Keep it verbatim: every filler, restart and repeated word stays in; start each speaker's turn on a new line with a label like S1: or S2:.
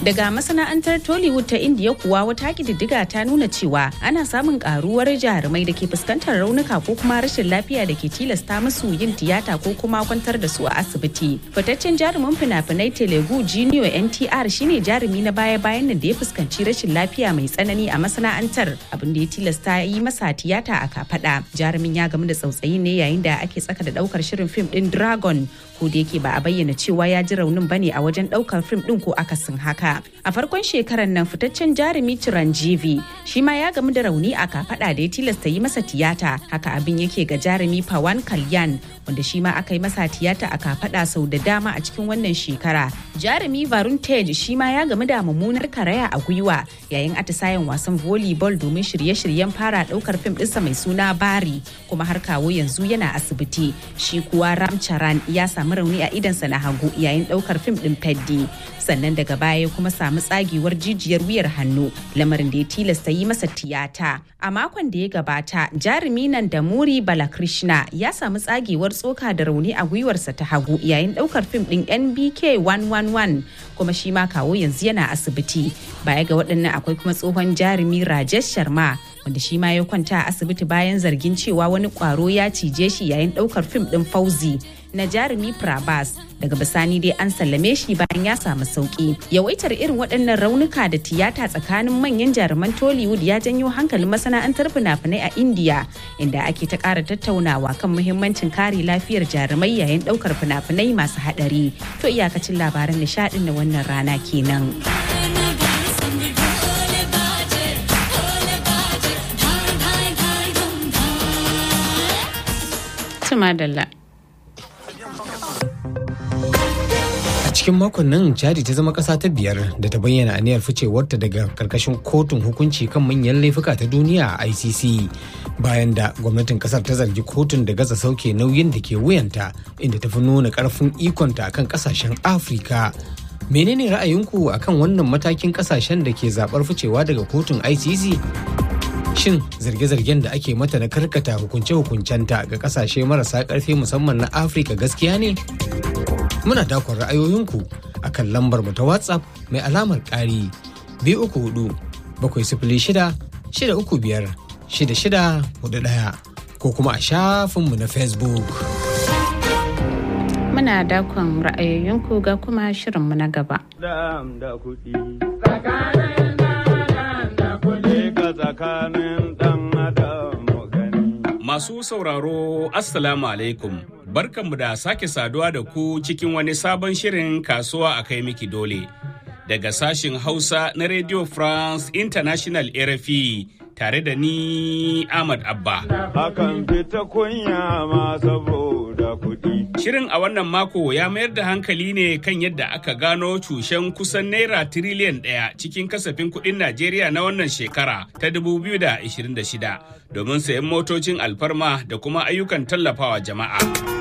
S1: Daga masana'antar Tollywood ta Indiya kuwa wata kididdiga ta nuna cewa ana samun karuwar jarumai da ke fuskantar raunuka ko kuma rashin lafiya da ke tilasta musu yin tiyata ko kuma kwantar da su a asibiti. Fitaccen jarumin fina-finai Telugu Junior N T R shine jarumi na baya-bayan nan da ya fuskanci rashin lafiya mai tsanani a masana'antar, abin da ya tilasta yi masa tiyata a kafada. Jarumin ya gamu da tsautsayi ne yayin da ake tsaka da daukar shirin fim din Dragon, ko da yake ba a bayyana cewa ya ji raunin bane a wajen daukar fim din ko akasin haka. A farkon shekarar nan fitaccen jarumi Chiranjeevi shi ma ya gamu da rauni a kafada da ya tilasta yi masa tiyata. Haka abin yake ga jarumi Pawan Kalyan, wanda shi ma aka yi masa tiyata a kafada sau da dama a cikin wannan shekara. Jarumi Varun Tej shi ma ya gamu da mummunar karaya a gwiwa yayin atisayen wasan volleyball domin shirye-shiryen fara daukar fim ɗinsa mai suna Bari, kuma har kawo yanzu yana asibiti. Shi kuwa Ramcharan ya samu rauni a idansa na hagu yayin daukar fim ɗin Peddi, sannan daga baya kuma samu tsagewar jijiyar wuyar hannu, lamarin da ya tilasta yi masa tiyata. A makon da ya gabata, jarumi nan da Muri Balakrishna ya samu tsagewar tsoka da rauni a gwiwarsa ta hagu yayin daukar fim ɗin N B K one one one, kuma shi ma kawo yanzu yana asibiti. Baya ga waɗannan akwai kuma tsohon jarumi Rajesh Sharma, wanda shi ma ya kwanta a asibiti bayan zargin cewa wani kwaro ya cije shi yayin daukar fim ɗin Fauzi na jarumi Prabhas. Daga bisani dai an sallame shi bayan ya samu sauki. Yawaitar irin waɗannan raunuka da tiyata tsakanin manyan jaruman Tollywood ya janyo hankalin masana'antar fina-finai a India, inda ake ta ƙara tattaunawa kan muhimmancin kare lafiyar jarumai yayin ɗaukar fina-finai masu haɗari. To iyakacin labaran nishaɗin na wannan rana kenan. Tumadalla.
S2: A cikin makon nan Chadi ta zama ƙasa ta biyar da ta bayyana aniyar ficewarta daga karkashin kotun hukunci kan manyan laifuka ta duniya a I C C, bayan da gwamnatin kasar ta zargi kotun da gaza sauke nauyin da ke wuyanta, inda ta fi nuna ƙarfin ikonta akan ƙasashen Afirka. Menene ra'ayinku akan wannan matakin ƙasashen da ke zaɓar ficewa daga kotun I C C? Shin zarge-zargen da ake mata na karkata hukunce-hukuncenta ga kasashe marasa ƙarfi musamman na Afirka gaskiya ne? Muna dakon ra'ayoyinku a kan lambar mu ta WhatsApp mai alamar ƙari biyu uku hudu bakwai sifili shida shida uku biyar shida shida hudu ɗaya ko kuma a shafinmu na Facebook.
S1: Muna dakon ra'ayoyinku ga kuma shirinmu na gaba.
S3: Masu sauraro, Assalamu alaikum. Barkanmu da sake saduwa da ku cikin wani sabon shirin kasuwa a kai miki dole. Daga sashin Hausa na Radio France International R F I tare da ni Ahmad Abba.
S4: Akan fita kunya ma saboda kuɗi.
S3: Shirin a wannan mako ya mayar da hankali ne kan yadda aka gano cushen kusan naira tiriliyan ɗaya cikin kasafin kuɗin Najeriya na wannan shekara ta dubu biyu da ashirin da shida domin sayan motocin alfarma da kuma ayyukan tallafawa jama'a.